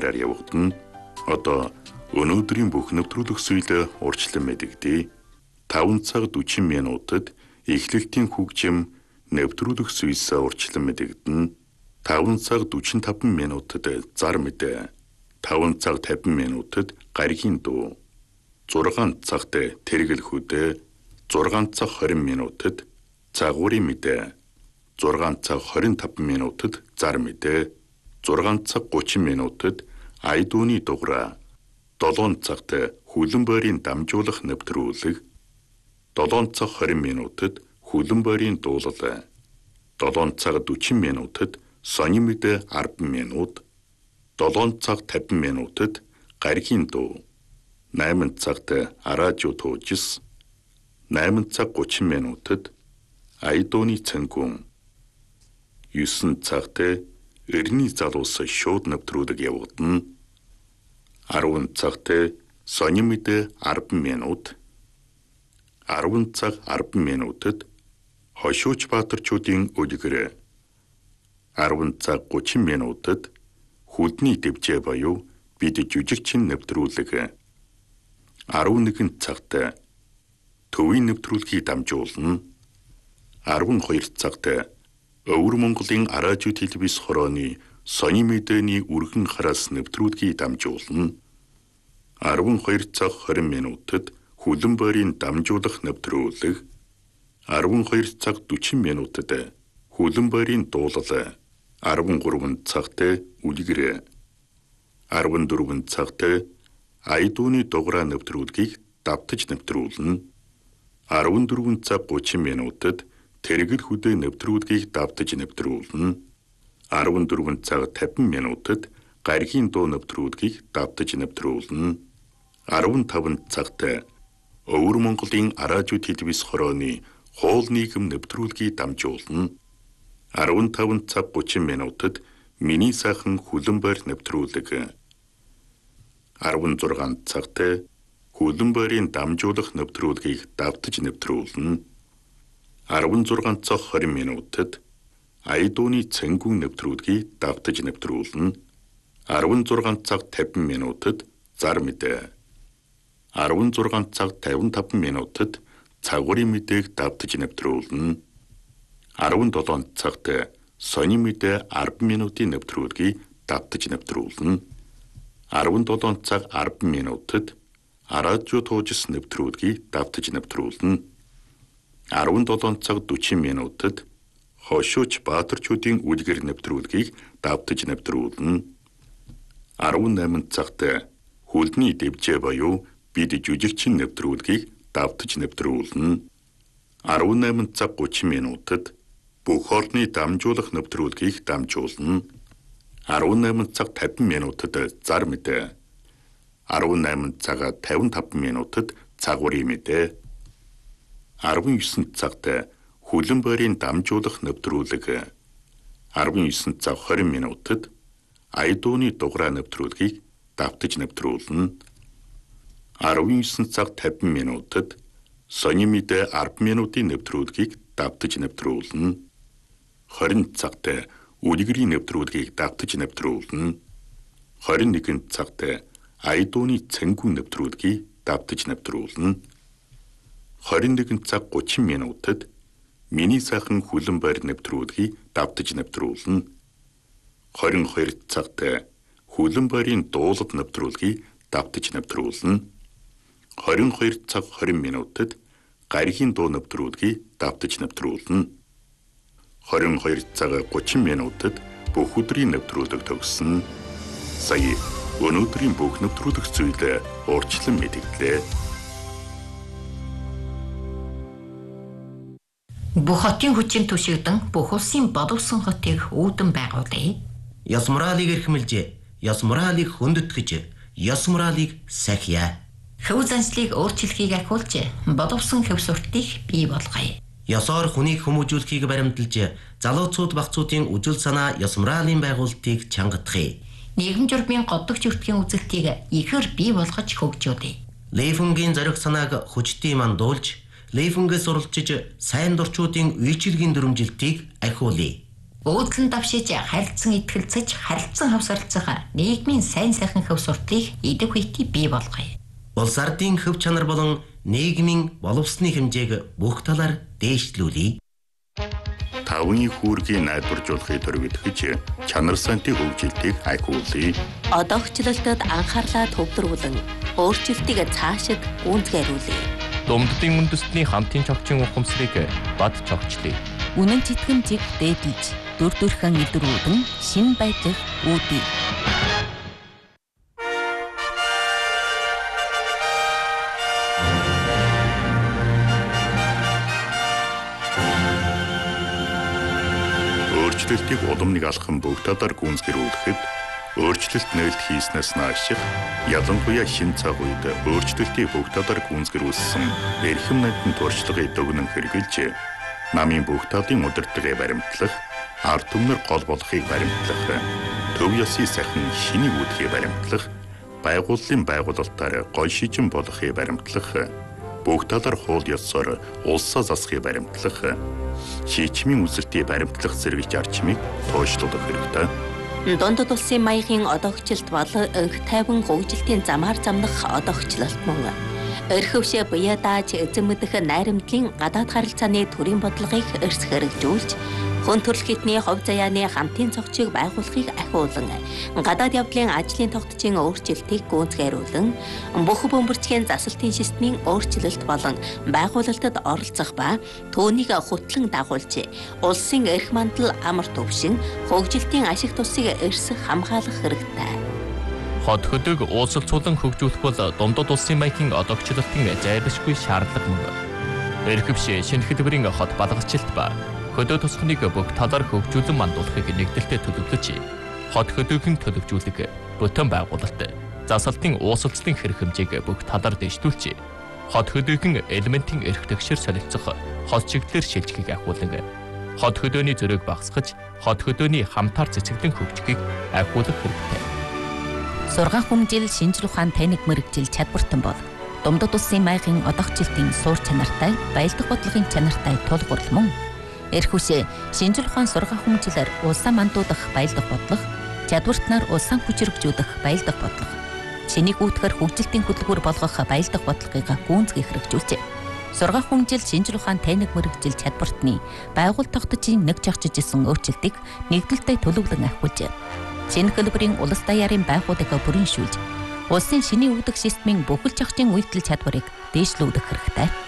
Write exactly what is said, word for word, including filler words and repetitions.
байдлаар явагдана. Одоо өнөөдрийн бүх нэвтрүүлэг суйлаа урьдчилан мэдэгдээ. таван цаг дөрвөн минутад эхлэлтийн хөгжим нэвтрүүлэг суйлсаа урьдчилан мэдэгдэнэ. таван цаг дөрвөн таван минутад зар мэдээ. таван цаг тавин минутад гаригийн дуу. зургаан цагт тэргэл хөдөө. зургаан цаг хорин минутад цагуурийн мэдээ. зургаан цаг хорин таван минутад зар мэдээ. зургаан цаг гучин минутад айдууны дуграа. долоон цагт хүлэн бойрын дамжуулах нэвтрүүлэг. долоон цаг хорин минутад хүлэн бойрын дуулал. долоон цаг дөрвөн минутад сонин мэдээ арван минут. долоон цаг тавин минутад гаригийн дуу. найман цагт аражуу туужис. найман цаг гучин минутад айдууны цэнгүүн. есөн цагт эртний залуус шууд нэвтрүүлэг явагдана. арван цагт сонин мэдээ арван минут. арван цаг арван минутад хошууч баатарчуудын үлгэр. арван цаг гучин минутад хүлдний дэвжээ буюу бид жүжигчин нэвтрүүлэг. арван нэгэн цагт төвийн нэвтрүүлгийг дамжуулна. арван хоёр цагт Өвөр Монголын аражуу телевиз хорооны сонин мэдээний үргэн хараас нэвтрүүлгийг дамжуулна. арван хоёр цаг хорин минутад хүлэн бойрын дамжуулах нэвтрүүлэг. арван хоёр цаг дөрвөн минутад хүлэн бойрын дуулал. арван гурван цагт үлгэр. арван дөрвөн цагт айдууны дуграа нэвтрүүлгийг давтаж нэвтрүүлнэ. арван дөрвөн цаг гучин минутад тэргэл хөдөө нэвтрүүлгийг давтаж нэвтрүүлнэ. арван дөрвөн цаг тавин минутад гаригийн дуу нэвтрүүлгийг давтаж нэвтрүүлнэ. арван таван цагт Өвөр Монголын аражуу телевиз хорооны хуул нийгэм нэвтрүүлгийг дамжуулна. арван таван цаг гучин минутад миний сайхан хүлэн бойр нэвтрүүлэг. арван зургаан цагт хүлэн бойрын дамжуулах нэвтрүүлгийг давтаж нэвтрүүлнэ. арван зургаан цаг хорин минутад айдууны цэнгүүн нэвтрүүлгийг давтаж нэвтрүүлнэ. арван зургаан цаг тавин минутад зар мэдээ. арван зургаан цаг тавин таван минутад цагуурийн мэдээг давтаж нэвтрүүлнэ. арван долоон цагт сонин мэдээ арван минутын нэвтрүүлгийг давтаж нэвтрүүлнэ. арван долоон цаг арван минутад аражуу туужис нэвтрүүлгийг давтаж нэвтрүүлнэ. арван долоон цаг дөрвөн минутад хошууч баатарчуудын үлгэр нэвтрүүлгийг давтаж нэвтрүүлнэ. арван найман цагт хүлдний дэвжээ буюу бид жүжигчин нэвтрүүлгийг давтаж нэвтрүүлнэ. арван найман цаг гучин минутад бүх орны дамжуулах нэвтрүүлгийг дамжуулна. арван найман цаг тавин минутад зар мэдээ. арван найман цаг тавин таван минутад цагуурийн мэдээ. арван есөн цагт хүлэн бойрын дамжуулах нэвтрүүлэг. арван есөн цаг хорин минутад айдууны дуграа нэвтрүүлгийг давтаж нэвтрүүлнэ. арван есөн цаг тавин минутад сонин мэдээ арван минутын нэвтрүүлгийг давтаж нэвтрүүлнэ. хорин цагт үлгэрийн нэвтрүүлгийг давтаж нэвтрүүлнэ. хорин нэгэн цагт айдууны цэнгүүн нэвтрүүлгийг давтаж нэвтрүүлнэ. хорин нэгэн цаг гучин минутад миний сайхан хүлэн бойр нэвтрүүлгийг давтаж нэвтрүүлнэ. хорин хоёр цагт хүлэн бойрын дуулал нэвтрүүлгийг давтаж нэвтрүүлнэ. хорин хоёр цаг хорин минутад гаригийн дуу нэвтрүүлгийг давтаж нэвтрүүлнэ. хорин хоёр цаг гучин минутад бүх өдрийн нэвтрүүлэг төгссөн. Сая өнөөдрийн бүх нэвтрүүлэг зүйлээ урьдчилан мэдээллээ. Бүх хотын хүчин түшигдэн бүх улсын боловсон хотыг үүдэн байгуулъя. Ёс моралыг эрхэмлж, ёс моралыг хөндөтгэж, ёс моралыг сахиа. Хөв заншлыг өөрчлөхийг ахиулж, боловсон хөв суртыг бий болгоё. Ёсоор хүнийг хүмүүжүүлэхийг баримталж, залууцууд багцуудын үжил санаа ёс моралын байгуулалтыг чангадахыг. Нийгэм журмын годдог зүртгийн үзэлтийг ихэр бий болгож хөгжүүлье. Лейфунгийн зориг санааг хүчтэй мандуулж, Лейфунгээс суралцж сайн дурчуудын үйлчилгийн дүрмжилтийг ахиулъя. Өөдлөн давшиж харилцан итгэлцэж харилцан хавсарлцах нийгмийн сайн сайхан хөв сурталыг идэв хийти бий болгоё. Улс ардын хөв чанар болон нийгмийн боловсны хэмжээг бүх талаар дээшлүүлье. Тавны хүүргийн найдваржуулахыг төрөвдөж чанар сантын хөгжилтийг ахиулъя. Одоогчлолтод анхаарлаа төвлөрүүлэн өөрчлөлтийг цаашид гүйцэтгүүлье. Думддын үндэстний хамтын чогчийн ухамсарыг бад чогчлъя. Үнэн читгэмжийг дээдлж дүр төрхөн илрүүлэн шин байдлыг үүдье. Өөрчлөлтийг улам нэг алхам бүх талаар гүйцэтгүүлэхэд өөрчлөлт нээлт хийснээс наашиг ялангуяа шин цаг үед өөрчлөлтийг бүх талаар гүйцэтгүүлсэн эрхэм найдын туршлагыг дүгнэн хэрэгжилж намын бүх талын удирдлагыг баримтлах, ард түмнэр гол болохыг баримтлах, төв ёсны сайхан шинийг үүдхийг баримтлах, байгууллын байгуулалтаар гол шижин болохыг баримтлах, бүх талаар хууль ёсоор улсаа засахыг баримтлах, шийдвэрийн үзэлтийг баримтлах зэрэг зарчмыг тооцоолох хэрэгтэй. Дундад улсын маягийн одоогчлолт бол өнх тайван хөгжилтийн замаар замнах одоогчлолт мөн. Өрхөвшө буяа дааж эзэн мэдэх найрамдлын гадаад харилцааны төрийн бодлогыг эрс хэрэгжүүлж, хүн төрөл хитний хувь заяаны хамтын цогцыг байгуулахыг ахиулан, гадаад явдлын ажлын тогтцын өөрчлөлтийг гүйцэтгүүлэн, бүх бөмбөрчгийн засалтын системийн өөрчлөлт болон байгуулалтад оролцох ба түүнийг хөтлөн дагуулж, улсын эрх мандал амар төвшин, хөгжилтийн ашиг тусыг эрс хамгаалах хэрэгтэй. Хот хөдөг уулзалцуулан хөгжүүлэх бол дундад улсын маягийн одоогчлолтын зайлшгүй шаардлага мөн. Эрхэвшээ шинэ хэлбэрийн хот балгачлалт ба хөдөө тусахныг бүх талаар хөгжүүлэн мандуулахыг нэгдэлтэд төлөвлөж, хот хөдөөгийн төлөвжүүлэг, бүтэн байгуулалт, засалтын уусалцлын хэрэг хэмжээг бүх талаар дэвшүүлж, хот хөдөөгийн элементийн эрх тэгшэр солилцох, хот чиглэлээр шилжихийг ахиулан, хот хөдөөний зөрөөг багасгаж, хот хөдөөний хамтаар цэцэглэн хөгжихийг ахиулах хэрэгтэй. Сургаан хүмжил шинжлэх ухаан тайныг мэрэгжил чадвартан бол дундад улсын маягийн одоогчлолтын суур чанартай, баялдах бодлогын чанартай тулгуурл мөн. Эрхүшээ шинжлэх ухаан сургаан хүмжилээр улсаа мандуудах баялдах бодлого, чадвартнаар улсаа хүчрэгжүүлэх баялдах бодлого, шинийг үүдгэр хөгжилтийн хөдөлгүүр болгох баялдах бодлогыг гүйцэтгэх хэрэгжүүлжээ. Сургаан хүмжил шинжлэх ухаан тайныг мэрэгжил чадвартны байгууллага тогтцын нэг жагчиж исэн өөрчлөлтийг нэгдэлтэд төлөвлөн ахиулжээ. Шинэ хэлбэрийн улс даяарын байгууллагыг бүрэн шүүлж, улсын шинийн үүдэх системийн бүхэл зохицын үйлдэл чадварыг дээшлүүлэх хэрэгтэй.